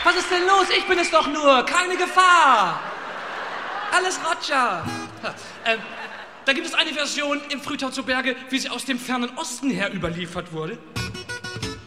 Was ist denn los? Ich bin es doch nur. Keine Gefahr. Alles Roger. Da gibt es eine Version im Frühtau zu Berge, wie sie aus dem fernen Osten her überliefert wurde.